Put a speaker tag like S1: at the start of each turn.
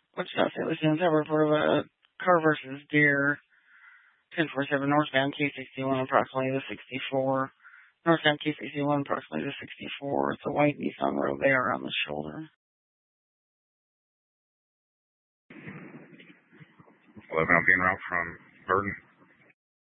S1: Wichita St. Lucie have report of a car versus deer, 1047 northbound Q61, approximately the 64. Northbound Q61, approximately the 64. It's a white Nissan Rogue. They are on the shoulder.
S2: 11 being route from Burton.